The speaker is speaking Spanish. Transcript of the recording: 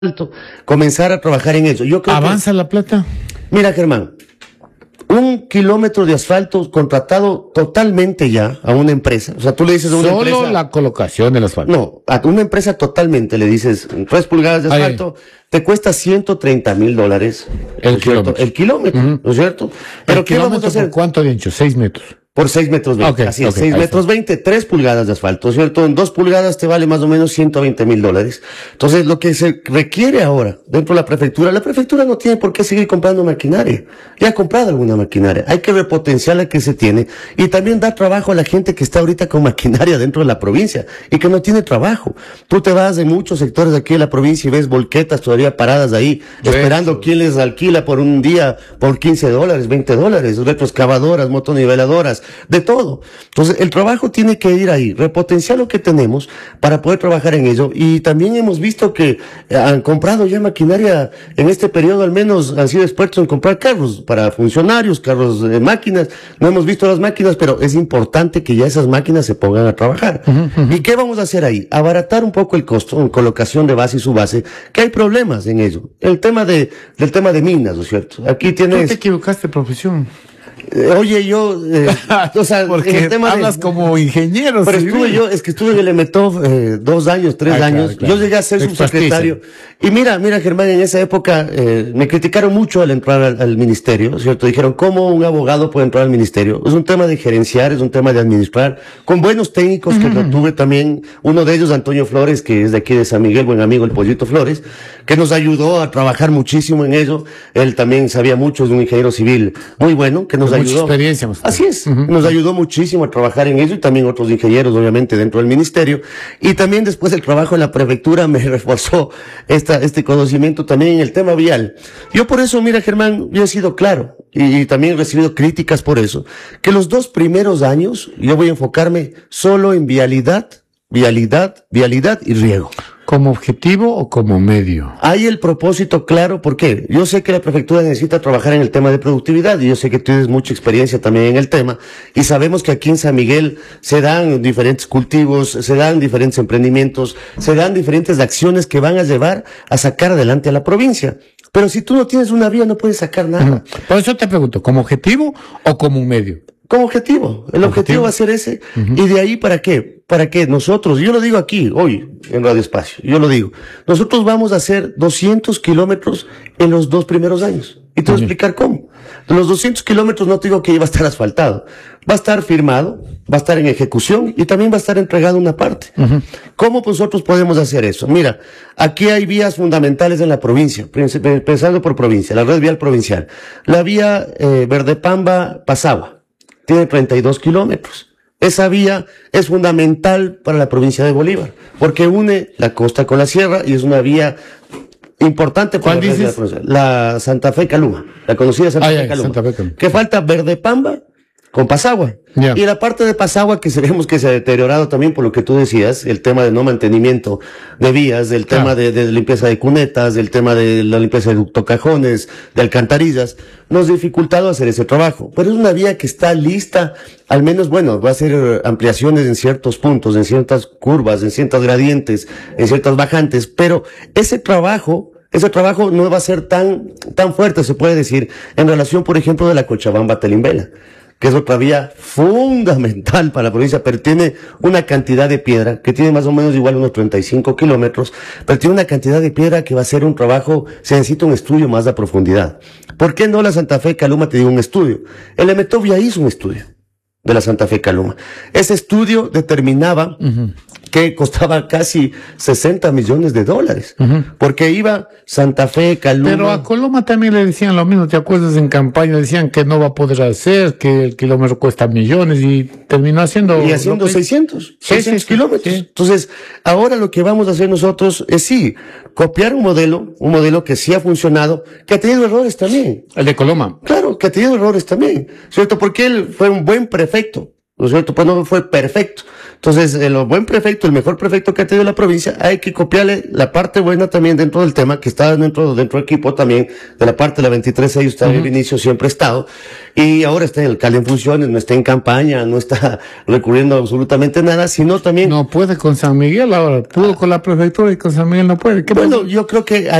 asfalto, comenzar a trabajar en eso. Yo creo ¿Avanza la plata? Mira, Germán, 1 kilómetro de asfalto contratado totalmente ya a una empresa. O sea, tú le dices a una empresa... Solo la colocación del asfalto. No, a una empresa totalmente le dices 3 pulgadas de asfalto, te cuesta $130,000. El kilómetro. El kilómetro, ¿no es cierto? Pero ¿qué vamos a hacer? ¿Por cuánto de ancho? 6 metros. Por 6 metros 20. Okay, Así es, okay, 6 metros 20, 3 pulgadas de asfalto, ¿cierto? En 2 pulgadas te vale más o menos $120,000. Entonces, lo que se requiere ahora dentro de la prefectura no tiene por qué seguir comprando maquinaria. Ya ha comprado alguna maquinaria. Hay que repotenciar la que se tiene y también dar trabajo a la gente que está ahorita con maquinaria dentro de la provincia y que no tiene trabajo. Tú te vas de muchos sectores de aquí de la provincia y ves volquetas todavía paradas ahí, esperando quién les alquila por un día por $15, $20, retroexcavadoras, motoniveladoras, de todo. Entonces, el trabajo tiene que ir ahí, repotenciar lo que tenemos para poder trabajar en ello. Y también hemos visto que han comprado ya maquinaria en este periodo, al menos han sido expertos en comprar carros para funcionarios, carros de máquinas. No hemos visto las máquinas, pero es importante que ya esas máquinas se pongan a trabajar. ¿Y qué vamos a hacer ahí? Abaratar un poco el costo en colocación de base y subase, que hay problemas en ello. Del tema de minas, ¿no es cierto? Aquí tienes... Tú te equivocaste de profesión. Oye, yo, o sea, porque en el tema hablas como ingeniero. Pero sí, estuve en el EMETOF 2 años, 3 años. Claro. Yo llegué a ser subsecretario. Y mira, Germán, en esa época me criticaron mucho al entrar al ministerio, ¿cierto? Dijeron, ¿cómo un abogado puede entrar al ministerio? Es un tema de gerenciar, es un tema de administrar, con buenos técnicos que lo tuve también. Uno de ellos, Antonio Flores, que es de aquí de San Miguel, buen amigo, el Pollito Flores, que nos ayudó a trabajar muchísimo en ello. Él también sabía mucho, es un ingeniero civil muy bueno, que nos ayudó. Mucha experiencia. Así es, nos ayudó muchísimo a trabajar en ello y también otros ingenieros, obviamente, dentro del ministerio. Y también después del trabajo en la prefectura me reforzó este conocimiento también en el tema vial. Yo por eso, mira, Germán, yo he sido claro y también he recibido críticas por eso, que los 2 primeros años yo voy a enfocarme solo en vialidad y riego. ¿Como objetivo o como medio? Hay el propósito claro, ¿por qué? Yo sé que la prefectura necesita trabajar en el tema de productividad y yo sé que tú tienes mucha experiencia también en el tema y sabemos que aquí en San Miguel se dan diferentes cultivos, se dan diferentes emprendimientos, se dan diferentes acciones que van a llevar a sacar adelante a la provincia. Pero si tú no tienes una vía no puedes sacar nada. Por eso te pregunto, ¿como objetivo o como un medio? Como objetivo. El objetivo va a ser ese. ¿Y de ahí para qué? Para que nosotros, yo lo digo aquí, hoy, en Radio Espacio, yo lo digo, nosotros vamos a hacer 200 kilómetros en los 2 primeros años. Y te voy a explicar cómo. En los 200 kilómetros no te digo que iba a estar asfaltado. Va a estar firmado, va a estar en ejecución y también va a estar entregado una parte. ¿Cómo nosotros podemos hacer eso? Mira, aquí hay vías fundamentales en la provincia, pensando por provincia, la red vial provincial. La vía Verdepamba-Pasagua tiene 32 kilómetros. Esa vía es fundamental para la provincia de Bolívar, porque une la costa con la sierra y es una vía importante para la Santa Fe Caluma, la conocida Santa Fe Caluma. Que falta Verdepamba con Pasagua. Y la parte de Pasagua que sabemos que se ha deteriorado también por lo que tú decías, el tema de no mantenimiento de vías, el tema de limpieza de cunetas, el tema de la limpieza de ductocajones, de alcantarillas, nos ha dificultado hacer ese trabajo. Pero es una vía que está lista, al menos, bueno, va a hacer ampliaciones en ciertos puntos, en ciertas curvas, en ciertas gradientes, en ciertas bajantes, pero ese trabajo no va a ser tan fuerte, se puede decir, en relación, por ejemplo, de la Cochabamba-Telimbela, que es otra vía fundamental para la provincia, pero tiene una cantidad de piedra, que tiene más o menos igual unos 35 kilómetros, pero tiene una cantidad de piedra que va a ser un trabajo, se necesita un estudio más a profundidad. ¿Por qué no la Santa Fe Caluma te dio un estudio? El EMETOF ya hizo un estudio de la Santa Fe Caluma. Ese estudio determinaba que costaba casi $60 millones, porque iba Santa Fe, Caluma. Pero a Coloma también le decían lo mismo, ¿te acuerdas? En campaña decían que no va a poder hacer, que el kilómetro cuesta millones y terminó haciendo... Y haciendo 600 kilómetros. Sí. Entonces, ahora lo que vamos a hacer nosotros es copiar un modelo que sí ha funcionado, que ha tenido errores también. El de Coloma. Claro, que ha tenido errores también, ¿cierto? Porque él fue un buen prefecto, ¿no es cierto? Pues no fue perfecto. Entonces, el buen prefecto, el mejor prefecto que ha tenido la provincia, hay que copiarle la parte buena también dentro del tema, que está dentro del equipo también, de la parte de la 23, ellos está en el inicio, siempre ha estado, y ahora está el alcalde en funciones, no está en campaña, no está recurriendo a absolutamente nada, sino también... No puede con San Miguel ahora, pudo con la prefectura y con San Miguel no puede. Bueno, yo creo que